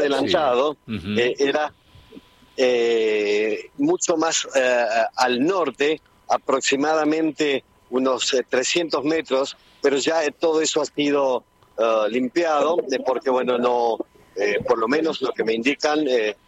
adelantado, Sí. Ujú. era mucho más al norte, aproximadamente unos 300 metros, pero ya todo eso ha sido limpiado, porque bueno, no, por lo menos lo que me indican,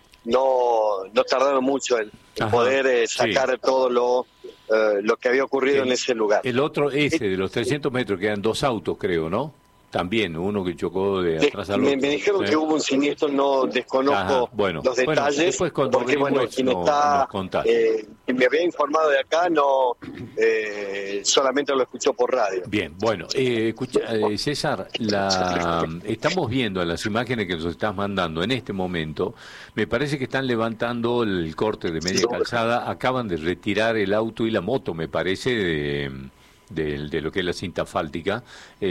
no tardaron mucho en Ajá, poder sí. sacar todo lo que había ocurrido en ese lugar. El otro, ese de los 300 metros, quedan dos autos, creo, ¿no? También, uno que chocó de atrás al Me otro. dijeron que ¿Eh? hubo un siniestro, no Ajá, desconozco bueno. los Bueno, detalles, después cuando porque bueno, averigües quien nos está, contás. quien me había informado de acá, no solamente lo escuchó por radio. Bien, bueno, escucha, César, estamos viendo en las imágenes que nos estás mandando en este momento, me parece que están levantando el corte de media calzada, acaban de retirar el auto y la moto, me parece, de lo que es la cinta asfáltica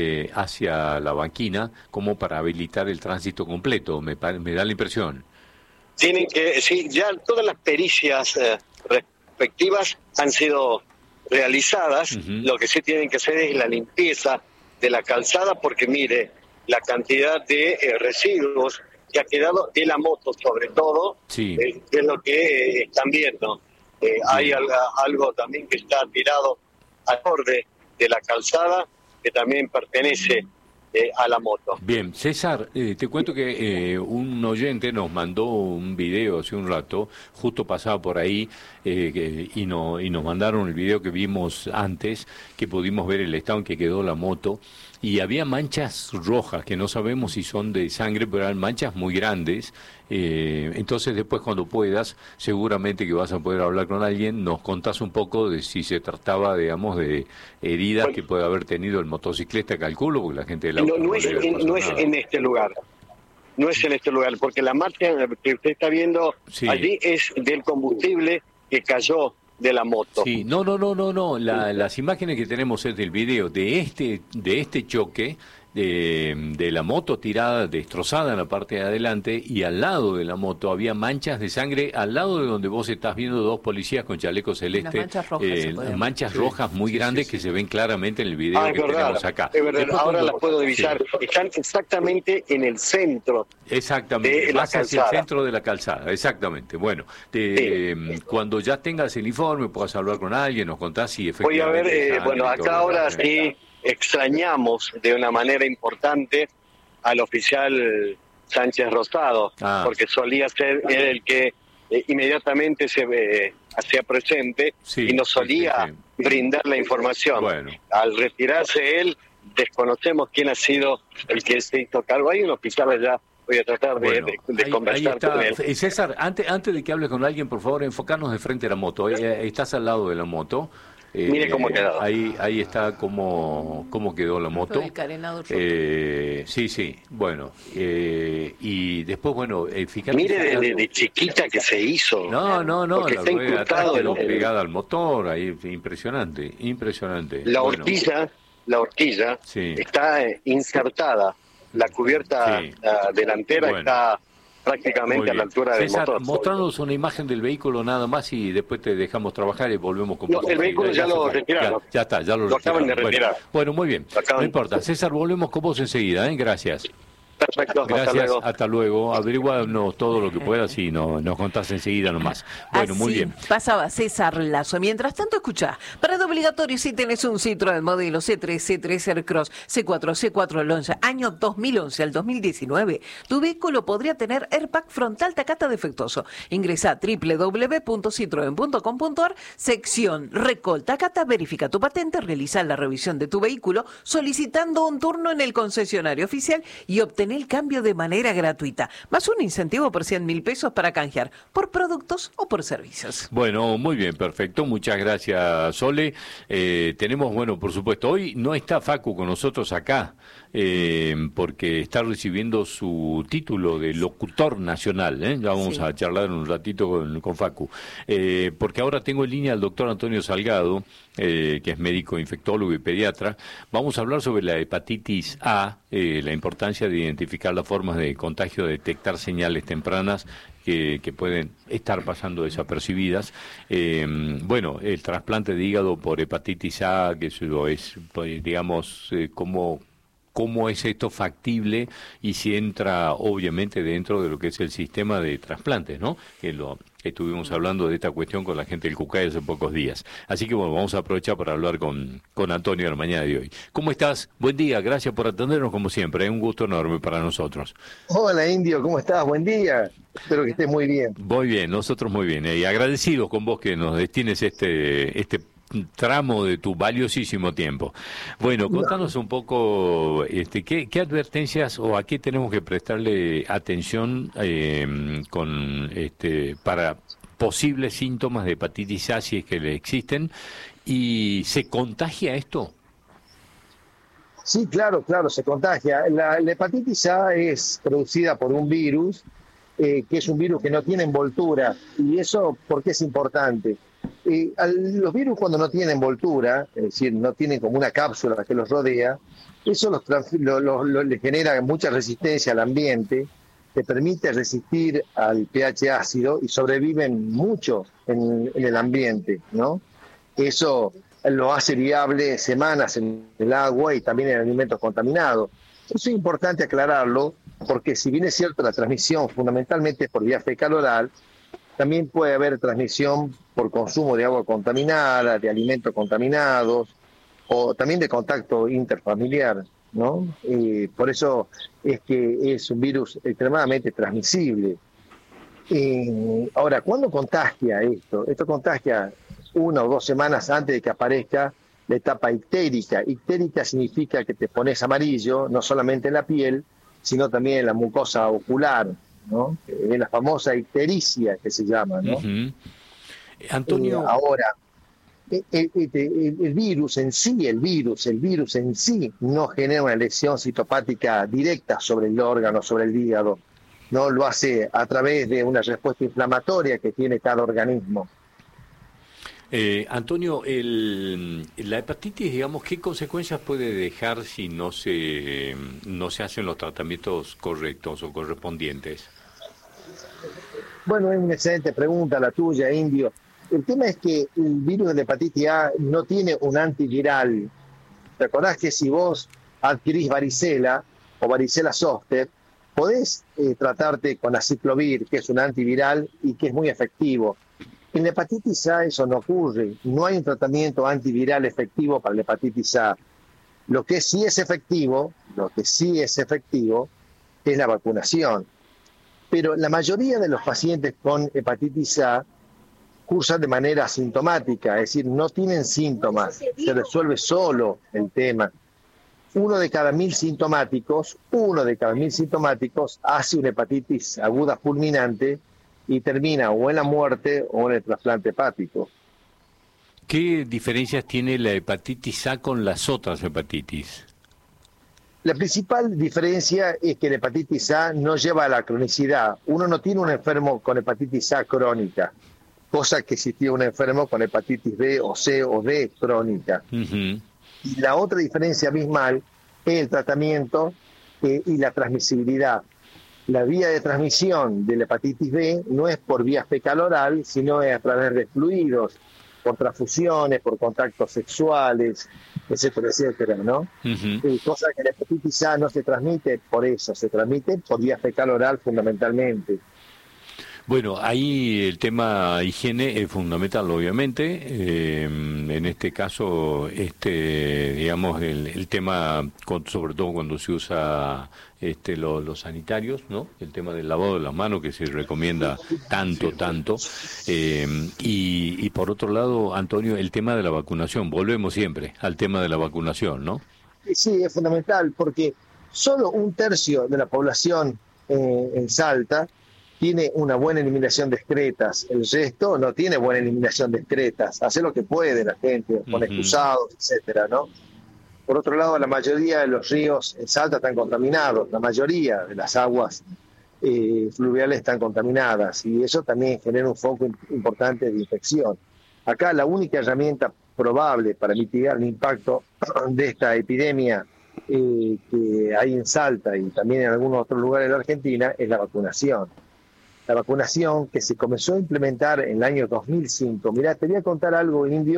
hacia la banquina, como para habilitar el tránsito completo, me da la impresión. Tienen que, sí, ya todas las pericias respectivas han sido realizadas. Ujú. Lo que sí tienen que hacer es la limpieza de la calzada, porque mire la cantidad de residuos que ha quedado de la moto, sobre todo, Sí, que es lo que están viendo. Hay bien. algo también que está tirado al borde de la calzada, que también pertenece a la moto. Bien, César, te cuento que un oyente nos mandó un video hace un rato, justo pasaba por ahí, y nos mandaron el video que vimos antes, que pudimos ver el estado en que quedó la moto, y había manchas rojas, que no sabemos si son de sangre, pero eran manchas muy grandes. Entonces después cuando puedas, seguramente que vas a poder hablar con alguien, nos contás un poco de si se trataba, digamos, de heridas Bueno, que puede haber tenido el motociclista, calculo, porque la gente del no, auto no le debe haber no pasado es nada. en este lugar, no es en este lugar, porque la marcha que usted está viendo Sí, allí es del combustible que cayó de la moto. sí, no, las imágenes que tenemos es del video de este choque, de la moto tirada, destrozada en la parte de adelante, y al lado de la moto había manchas de sangre, al lado de donde vos estás viendo dos policías con chaleco Las celeste, manchas rojas se pueden ver. manchas Sí, rojas muy sí, sí, grandes sí. que se ven claramente en el video Es que verdad, tenemos acá. es verdad. Después Ahora las cuando... puedo Sí. divisar. Están exactamente en el centro Exactamente, de la vas hacia el calzada. centro de la calzada, exactamente. Bueno, Sí. cuando ya tengas el informe, puedas hablar con alguien, nos contás si Voy a ver, efectivamente es bueno, sangre y todo acá lo ahora demás. sí extrañamos de una manera importante al oficial Sánchez Rosado, Ah, porque solía ser él el que inmediatamente se hacía presente y sí, nos solía sí. brindar la información. Bueno, Al retirarse él, desconocemos quién ha sido el que se hizo cargo. Hay un oficial allá, voy a tratar bueno, de ahí conversar con está. él. César, antes de que hables con alguien, por favor, enfocarnos de frente a la moto. Estás al lado de la moto. Mire cómo ha quedado. Ahí está cómo quedó la moto. Todo el carenado roto. Sí, bueno. Y después, bueno, fíjate. Mire de chiquita que se hizo. No, Porque la está rueda de atrás incrustado quedó en pegada al motor, ahí, impresionante. la Bueno, horquilla sí, está insertada. La cubierta sí. delantera Bueno. está Muy prácticamente a la bien. altura del César, motor. mostrarnos una imagen del vehículo nada más y después te dejamos trabajar y volvemos con No, vos el vehículo ya enseguida. lo se fue. retiraron. Ya está, ya Lo acaban de retiraron. retirar. Bueno, muy bien. Lo acaban- No importa. César, volvemos con vos enseguida, ¿eh? Gracias. Perfecto, hasta Gracias, luego. hasta luego. Averiguanos todo lo que puedas y nos contás enseguida nomás. Bueno, muy Así bien. pasaba César Lazo. Mientras tanto, escuchá, parada obligatorio si tenés un Citroën modelo C3, C3 Aircross, C4, C4 Lonza, año 2011 al 2019, tu vehículo podría tener airbag frontal Takata defectuoso. Ingresa a www.citroen.com.ar, sección Recall Takata, verifica tu patente, realiza la revisión de tu vehículo solicitando un turno en el concesionario oficial y obtener el cambio de manera gratuita, más un incentivo por 100.000 pesos para canjear por productos o por servicios. Bueno, muy bien, perfecto. Muchas gracias, Sole. Tenemos, bueno, por supuesto, hoy no está Facu con nosotros acá, porque está recibiendo su título de locutor nacional. Ya vamos Sí. a charlar un ratito con Facu. Porque ahora tengo en línea al doctor Antonio Salgado, que es médico infectólogo y pediatra. Vamos a hablar sobre la hepatitis A, la importancia de identificar las formas de contagio, detectar señales tempranas que pueden estar pasando desapercibidas. Bueno, el trasplante de hígado por hepatitis A, que eso es, pues, digamos, cómo cómo es esto factible y si entra obviamente dentro de lo que es el sistema de trasplantes, ¿no? Que estuvimos hablando de esta cuestión con la gente del CUCAI hace pocos días. Así que bueno, vamos a aprovechar para hablar con Antonio en la mañana de hoy. ¿Cómo estás? Buen día, gracias por atendernos como siempre, es un gusto enorme para nosotros. Hola Indio, ¿cómo estás? Buen día, espero que estés muy bien. Muy bien, nosotros muy bien, y agradecidos con vos que nos destines este tramo de tu valiosísimo tiempo. Bueno, contanos un poco qué advertencias o a qué tenemos que prestarle atención para posibles síntomas de hepatitis A si es que le existen, y ¿se contagia esto? Sí, claro, se contagia. La hepatitis A es producida por un virus, que es un virus que no tiene envoltura, y eso, ¿por qué es importante? Los virus cuando no tienen envoltura, es decir, no tienen como una cápsula que los rodea, eso les genera mucha resistencia al ambiente, te permite resistir al pH ácido y sobreviven mucho en el ambiente, ¿no? Eso lo hace viable semanas en el agua y también en alimentos contaminados. Eso es importante aclararlo, porque si bien es cierto la transmisión fundamentalmente es por vía fecal oral, también puede haber transmisión por consumo de agua contaminada, de alimentos contaminados, o también de contacto interfamiliar, ¿no? Por eso es que es un virus extremadamente transmisible. Ahora, ¿cuándo contagia esto? Esto contagia 1 o 2 semanas antes de que aparezca la etapa ictérica. Ictérica significa que te pones amarillo, no solamente en la piel, sino también en la mucosa ocular, ¿no? Es la famosa ictericia que se llama, ¿no? Uh-huh. Antonio. Ahora, el virus en sí no genera una lesión citopática directa sobre el órgano, sobre el hígado, no lo hace a través de una respuesta inflamatoria que tiene cada organismo. Antonio, la hepatitis, digamos, ¿qué consecuencias puede dejar si no se hacen los tratamientos correctos o correspondientes? Bueno, es una excelente pregunta la tuya, Indio. El tema es que el virus de la hepatitis A no tiene un antiviral. ¿Te acordás que si vos adquirís varicela o varicela zoster, podés tratarte con aciclovir, que es un antiviral y que es muy efectivo? En la hepatitis A eso no ocurre. No hay un tratamiento antiviral efectivo para la hepatitis A. Lo que sí es efectivo es la vacunación. Pero la mayoría de los pacientes con hepatitis A cursan de manera asintomática, es decir, no tienen síntomas, se resuelve solo el tema. Uno de cada 1.000 sintomáticos hace una hepatitis aguda fulminante y termina o en la muerte o en el trasplante hepático. ¿Qué diferencias tiene la hepatitis A con las otras hepatitis? La principal diferencia es que la hepatitis A no lleva a la cronicidad. Uno no tiene un enfermo con hepatitis A crónica, cosa que existía un enfermo con hepatitis B o C o D crónica. Uh-huh. Y la otra diferencia abismal es el tratamiento y la transmisibilidad. La vía de transmisión de la hepatitis B no es por vía fecal oral, sino es a través de fluidos, por transfusiones, por contactos sexuales, etcétera, ¿no? Uh-huh. Cosa que la hepatitis A no se transmite por eso, se transmite por vía fecal oral fundamentalmente. Bueno, ahí el tema higiene es fundamental, obviamente. En este caso, digamos, el tema, sobre todo cuando se usa los sanitarios, ¿no? El tema del lavado de las manos que se recomienda tanto. Y por otro lado, Antonio, el tema de la vacunación. Volvemos siempre al tema de la vacunación, ¿no? Sí, es fundamental porque solo 1/3 de la población en Salta tiene una buena eliminación de excretas, el resto no tiene buena eliminación de excretas, hace lo que puede la gente, con excusados, etcétera, ¿no? Por otro lado, la mayoría de los ríos en Salta están contaminados, la mayoría de las aguas fluviales están contaminadas, y eso también genera un foco importante de infección. Acá la única herramienta probable para mitigar el impacto de esta epidemia que hay en Salta y también en algunos otros lugares de la Argentina es la vacunación. La vacunación que se comenzó a implementar en el año 2005. Mirá, te voy a contar algo, Indio,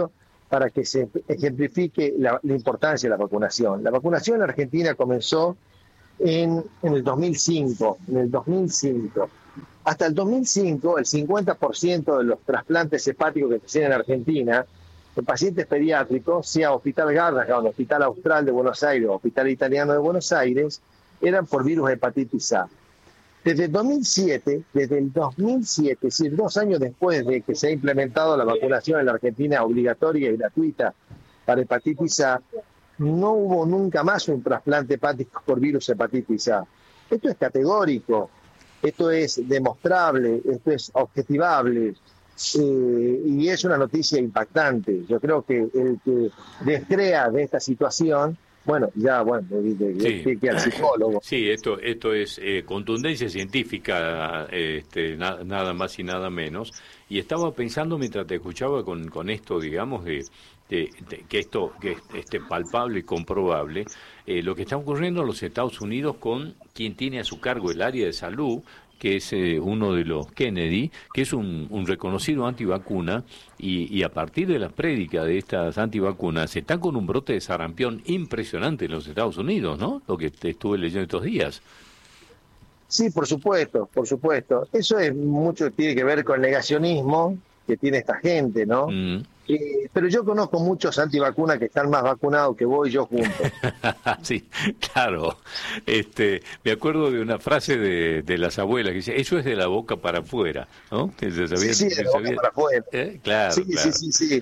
para que se ejemplifique la importancia de la vacunación. La vacunación en Argentina comenzó en el 2005. Hasta el 2005, el 50% de los trasplantes hepáticos que se hacían en Argentina, en pacientes pediátricos, sea Hospital Garrahan, Hospital Austral de Buenos Aires o Hospital Italiano de Buenos Aires, eran por virus hepatitis A. Desde el 2007, es decir, 2 años después de que se ha implementado la vacunación en la Argentina obligatoria y gratuita para hepatitis A, no hubo nunca más un trasplante hepático por virus hepatitis A. Esto es categórico, esto es demostrable, esto es objetivable, y es una noticia impactante. Yo creo que el que descrea de esta situación, que al psicólogo. Sí, esto es contundencia científica, nada más y nada menos. Y estaba pensando mientras te escuchaba con esto, digamos, que esto que es palpable y comprobable, lo que está ocurriendo en los Estados Unidos con quien tiene a su cargo el área de salud, que es uno de los Kennedy, que es un reconocido antivacuna, y a partir de las prédicas de estas antivacunas, están con un brote de sarampión impresionante en los Estados Unidos, ¿no? Lo que estuve leyendo estos días. Sí, por supuesto. Eso es mucho tiene que ver con el negacionismo que tiene esta gente, ¿no? Pero yo conozco muchos antivacunas que están más vacunados que vos y yo juntos. Sí, claro. Me acuerdo de una frase de las abuelas que dice, eso es de la boca para afuera, ¿no? Sí, de la boca para afuera. Claro, sí, claro.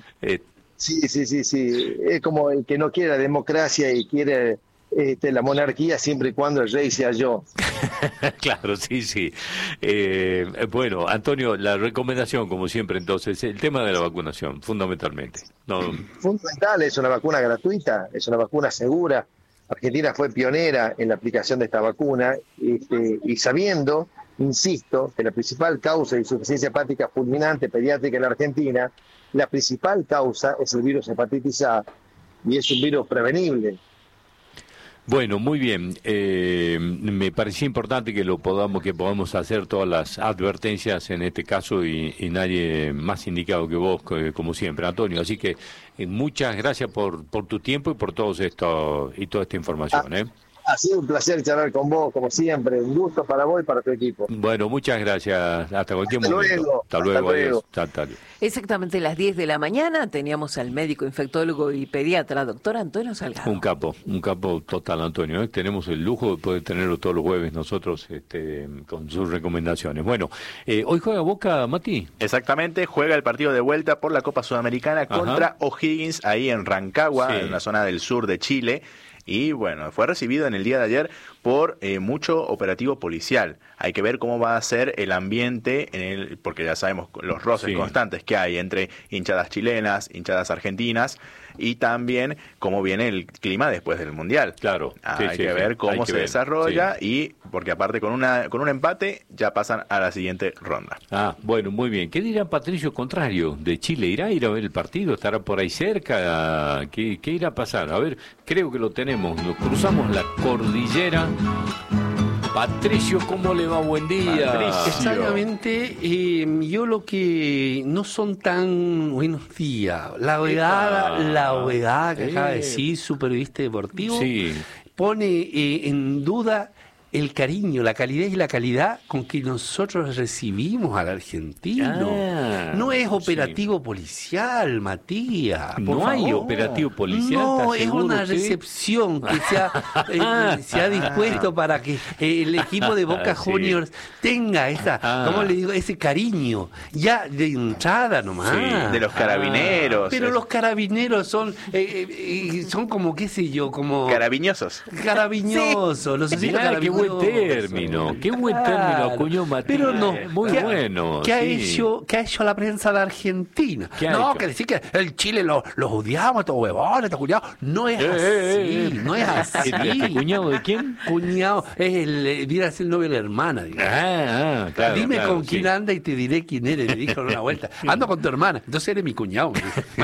Sí. Es como el que no quiere la democracia y quiere la monarquía siempre y cuando el rey sea yo. Claro, sí. Bueno, Antonio, la recomendación, como siempre, entonces, el tema de la vacunación, fundamentalmente. Fundamental, es una vacuna gratuita, es una vacuna segura. Argentina fue pionera en la aplicación de esta vacuna, y sabiendo, insisto, que la principal causa de insuficiencia hepática fulminante pediátrica en la Argentina, la principal causa es el virus hepatitis A, y es un virus prevenible. Bueno, muy bien. Me parecía importante que podamos hacer todas las advertencias en este caso, y nadie más indicado que vos, como siempre, Antonio. Así que muchas gracias por tu tiempo y por todo esto y toda esta información. Ha sido un placer charlar con vos, como siempre. Un gusto para vos y para tu equipo. Bueno, muchas gracias. Hasta cualquier momento. Hasta luego. Adiós. Exactamente las 10 de la mañana teníamos al médico infectólogo y pediatra, doctor Antonio Salgado. Un capo total, Antonio. Tenemos el lujo de poder tenerlo todos los jueves nosotros, con sus recomendaciones. Bueno, hoy juega Boca, Mati. Exactamente, juega el partido de vuelta por la Copa Sudamericana contra O'Higgins, ahí en Rancagua, en la zona del sur de Chile. Y bueno, fue recibido en el día de ayer por mucho operativo policial. Hay que ver cómo va a ser el ambiente, porque ya sabemos los roces constantes que hay entre hinchadas chilenas, hinchadas argentinas, y también cómo viene el clima después del Mundial. Claro. Hay que ver cómo se desarrolla, y porque aparte con un empate ya pasan a la siguiente ronda. Bueno, muy bien. ¿Qué dirá Patricio Contrario de Chile? ¿Irá a ir a ver el partido? ¿Estará por ahí cerca? ¿Qué irá a pasar? A ver, creo que lo tenemos. Nos cruzamos la cordillera. Patricio, ¿cómo le va? Buen día. Exactamente, yo lo que no son tan buenos días. La OEDA que acaba de decir su periodista deportivo, pone en duda el cariño, la calidez y la calidad con que nosotros recibimos al argentino. No es operativo policial, Matías. No hay operativo policial. No, es una recepción que se ha dispuesto para que el equipo de Boca Juniors tenga ¿cómo le digo? Ese cariño, ya de entrada nomás. De los carabineros. Pero los carabineros son como, qué sé yo, como... Carabiñosos. Los carabineros. Qué buen término acuñó Matías. Pero no, muy bueno. ¿Qué ha hecho la prensa de Argentina? Que decir que el Chile los odiamos, estos huevones, estos cuñados. No es así, no es así. ¿El cuñado de quién? Cuñado, viene a ser el novio de la hermana. Claro. Dime con quién anda y te diré quién eres, le dijo en una vuelta. Ando con tu hermana, entonces eres mi cuñado.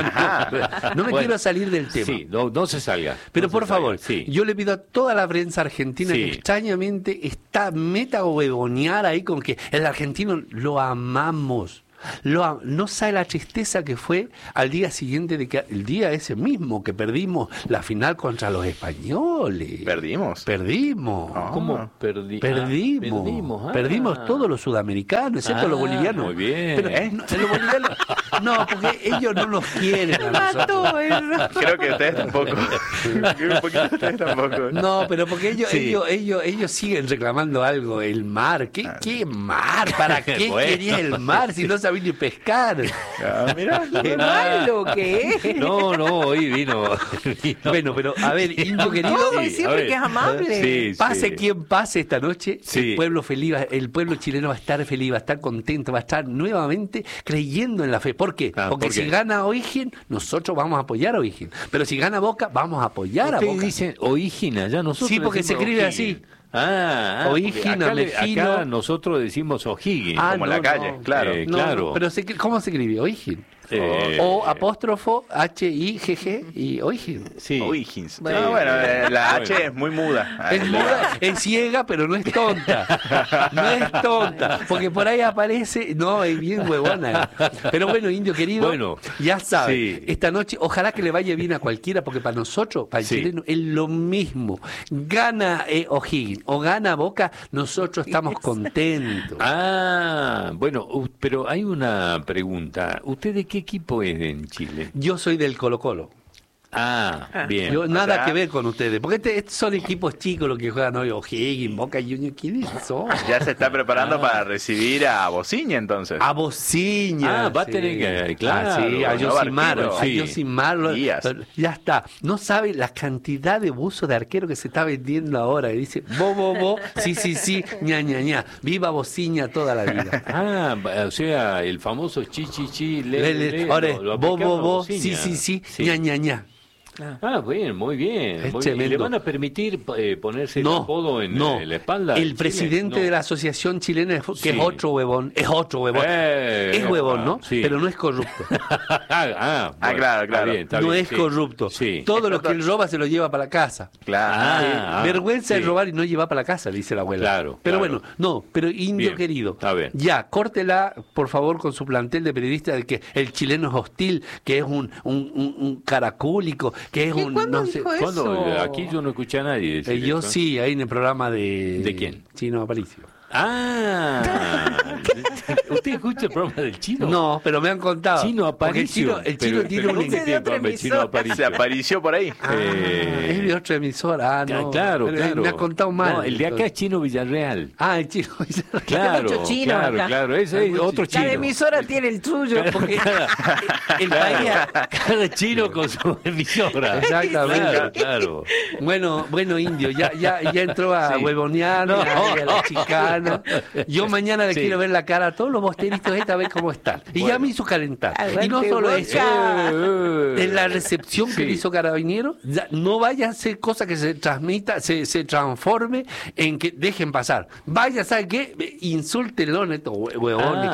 No me quiero salir del tema. Sí, no se salga. Pero por favor, yo le pido a toda la prensa argentina que extrañamente está meta huevonear ahí con que el argentino lo amamos. no sabe la tristeza que fue al día siguiente, el día ese mismo que perdimos la final contra los españoles. ¿Perdimos? ¿Cómo Perdimos. Perdimos todos los sudamericanos, excepto los bolivianos. Muy bien. Pero los bolivianos, no, porque ellos no nos quieren a nosotros. Creo que ustedes tampoco. No, pero porque ellos siguen reclamando algo, el mar. ¿Qué mar? ¿Para qué querías el mar si no sabías ni pescar? Mirá. Qué malo que es. No, hoy vino. Bueno, pero a ver, Indio querido, Siempre que es amable. pase quien pase esta noche, el pueblo chileno va a estar feliz, va a estar contento, va a estar nuevamente creyendo en la fe. ¿Por qué? Porque si gana O'Higgins, nosotros vamos a apoyar a O'Higgins. Pero si gana Boca, vamos a apoyar a Boca. Ustedes dicen O'Higgins allá, nosotros sí, porque se escribe así. O'Higgins, acá nosotros decimos O'Higgins. Como en la calle, claro. Claro. Pero ¿cómo se escribe? O'Higgins. O apóstrofo H-I-G-G y O'Higgins. Sí. O'Higgins. Bueno, la H es muy muda. Es muda, es ciega, pero no es tonta. No es tonta. Porque por ahí aparece. No, es bien huevona. Pero bueno, Indio querido, ya sabes. Esta noche, ojalá que le vaya bien a cualquiera, porque para nosotros, para el chileno, es lo mismo. Gana O'Higgins o gana Boca, nosotros estamos contentos. Bueno, pero hay una pregunta. ¿Usted de qué equipo es en Chile? Yo soy del Colo-Colo. Bien. Yo nada que ver con ustedes, porque estos son equipos chicos los que juegan hoy, O'Higgins, Boca Juniors, ¿quiénes son? Ya se está preparando para recibir a Bociña entonces. A Bociña. Va a tener que, claro. A Josimar. Ya está. No sabe la cantidad de buzos de arquero que se está vendiendo ahora. Y dice, sí, ña. Viva Bociña toda la vida. O sea, el famoso chi, ahora, sí, ña. Bien, muy bien. ¿Le van a permitir ponerse el apodo en la espalda? El presidente de la Asociación Chilena, que es otro huevón. Es huevón, ¿no? Sí. Pero no es corrupto. Claro. No es corrupto. Sí. Todo lo que él roba se lo lleva para la casa. Claro. Vergüenza de robar y no llevar para la casa, dice la abuela. Claro. Pero bueno, pero Indio querido, ya, córtela, por favor, con su plantel de periodistas de que el chileno es hostil, que es un caracúlico, que es un... ¿Cuándo dijo eso? Aquí yo no escuché a nadie decir yo eso. sí, ahí en el programa de... ¿De quién? Chino Aparicio. ¿Usted escucha el programa del Chino? No, pero me han contado. Chino Aparicio. El Chino tiene un... Se apareció por ahí. Es de otra emisora. No. Claro. Me ha contado mal. No, el de acá es Chino Villarreal. El Chino Villarreal. Claro. Ese es otro chino. Cada emisora tiene el suyo. Porque el país... Cada chino con su emisora. Exactamente. Claro. Bueno, Indio, ya entró a huevonear, a la chicana. Yo mañana le quiero ver la cara a todos los bosteritos esta vez cómo están. Y ya me hizo calentar. Y no solo eso, en la recepción que le hizo Carabinero, no vaya a ser cosa que se transmita, se transforme en que dejen pasar. Vaya, ¿sabe qué? Insúltenlo en estos huevones.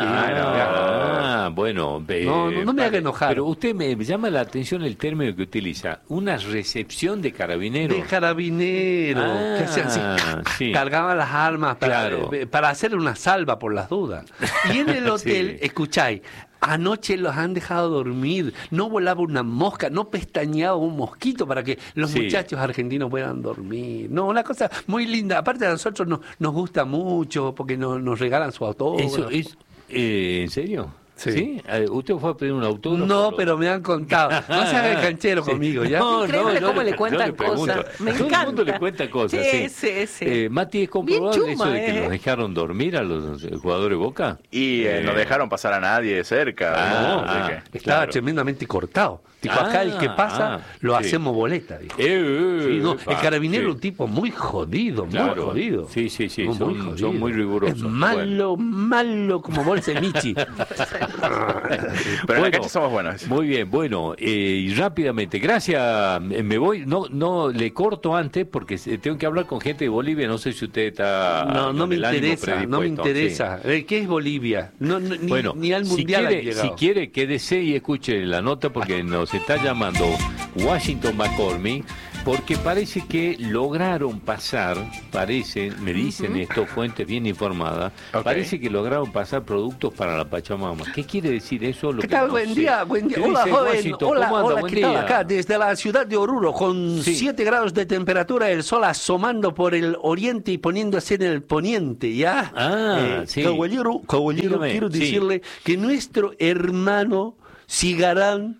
Bueno. No me haga enojar. Pero usted me llama la atención el término que utiliza. Una recepción de Carabineros. De Carabineros. Que hacían así, cargaban las armas para hacer una salva por las dudas. Y en el hotel, escucháis, anoche los han dejado dormir, no volaba una mosca, no pestañeaba un mosquito para que los muchachos argentinos puedan dormir. No, una cosa muy linda. Aparte a nosotros nos gusta mucho porque nos regalan su autógrafo. ¿Eso es en serio? Sí. ¿Usted fue a pedir un autógrafo? No, pero me han contado. No se haga el canchero conmigo, ¿ya? Increíble cómo le cuentan cosas. Me encanta. Todo el mundo le cuenta cosas. Sí. Mati, ¿es comprobable eso de que los dejaron dormir a los jugadores de Boca? Y no dejaron pasar a nadie de cerca. Estaba tremendamente cortado. Tipo, acá el que pasa lo hacemos boleta. El Carabinero es un tipo muy jodido, muy jodido. Sí. Son muy rigurosos. Es malo como bolsa de Michi. Pero en la cancha somos buenos. Muy bien, y rápidamente, gracias, me voy, no le corto antes porque tengo que hablar con gente de Bolivia, no sé si usted está... No me interesa. ¿Qué es Bolivia? Ni al Mundial ha llegado. Si quiere, quédese y escuche la nota porque nos está llamando Washington McCormick, Porque parece que lograron pasar, me dicen estos fuentes bien informadas, parece que lograron pasar productos para la Pachamama. ¿Qué quiere decir eso? ¿Qué tal? Buen día. Hola, joven. Hola, ¿qué tal? Acá, desde la ciudad de Oruro, con 7 grados de temperatura, el sol asomando por el oriente y poniéndose en el poniente, ¿ya? Sí. Caballero, quiero decirle que nuestro hermano Cigarán,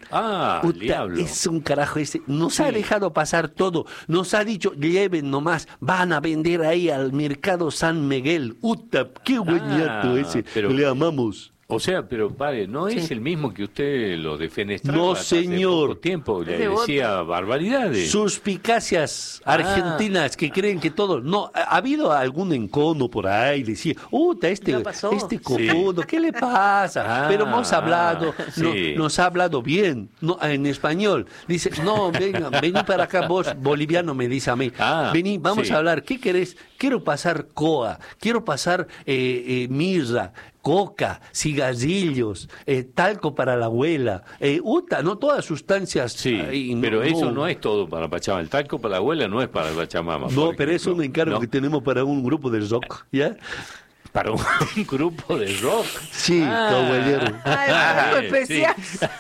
es un carajo ese, nos ha dejado pasar todo, nos ha dicho, lleven nomás, van a vender ahí al mercado San Miguel, qué buenato ese, pero le amamos. O sea, pero padre, no es el mismo que usted lo defenestraba. No, señor. Hace poco tiempo le decía barbaridades. Suspicacias argentinas que creen que todo. No, ha habido algún encono por ahí, decía, este cojudo, ¿qué le pasa? Pero hemos hablado, nos ha hablado bien, en español. Dice, no, venga, vení para acá vos, boliviano, me dice a mí. Vení, vamos a hablar, ¿qué querés? Quiero pasar coa, quiero pasar mirra, coca, cigarrillos, talco para la abuela, no todas sustancias. Sí, pero eso no es todo para Pachamama. El talco para la abuela no es para el Pachamama. No, pero es un encargo que tenemos para un grupo de rock, ¿ya? Para un grupo de rock. Sí, caballero. Especial.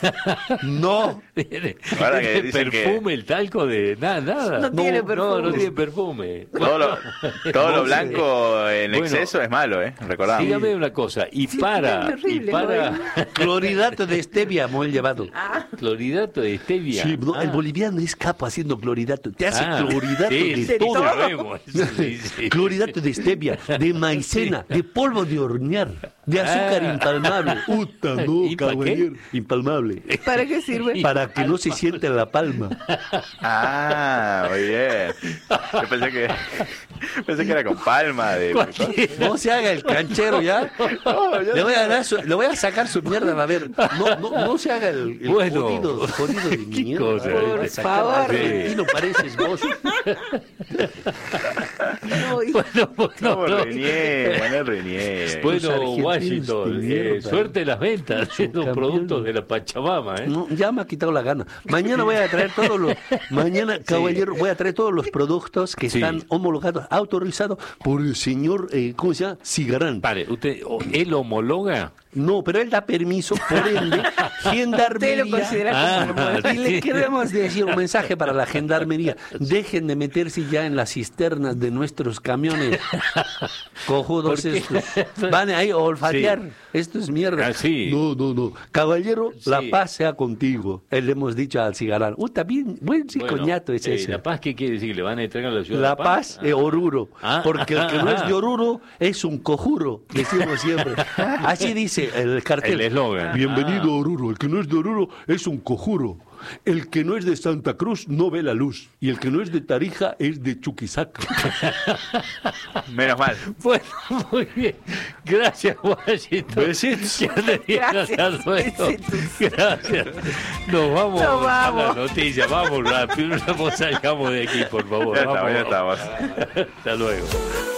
No. Ahora que dicen perfume, el talco de nada. No tiene perfume. No tiene perfume. Todo lo blanco en exceso es malo, recordamos. Dígame una cosa, y para clorhidrato de stevia, muy llevado. Clorhidrato de stevia. Sí, el boliviano es capo haciendo clorhidrato. Te hace clorhidrato de todo. Clorhidrato de stevia, de maicena, de polvo de hornear, de azúcar impalmable. No, caballero, impalmable. ¿Para qué sirve? Para que no se sienta en la palma. Muy bien. Yo pensé que era con palma. No se haga el canchero ya. Le voy a sacar su mierda, a ver. No se haga el jodido de mierda. Por favor. Argentino pareces vos. Bueno, Washington, suerte en las ventas de los productos de la Pachamama. No, ya me ha quitado la gana. Mañana voy a traer caballero, voy a traer todos los productos que están homologados, autorizados por el señor, ¿cómo se llama? Cigarán. Vale, ¿él homologa? No, pero él da permiso, por ende, Gendarmería. Y le queremos decir un mensaje para la Gendarmería. Dejen de meterse ya en las cisternas de nuestros camiones. Cojudos estos. Van ahí a olfatear. Esto es mierda. No. Caballero, la paz sea contigo. Le hemos dicho al Cigarán. Bien, buen coñato es ese. ¿La paz qué quiere decir? ¿Le van a entregar a la ciudad? La paz es Oruro. Porque el que no es de Oruro es un cojuro, decimos siempre. Así dice el cartel. El eslogan. Bienvenido a Oruro. El que no es de Oruro es un cojuro. El que no es de Santa Cruz no ve la luz. Y el que no es de Tarija es de Chuquisaca. Menos mal. Bueno, muy bien. Gracias, Washington. Besitos. Gracias. Nos vamos a la noticia. Vamos rápido. No salgamos de aquí, por favor. Ya estamos. Hasta luego.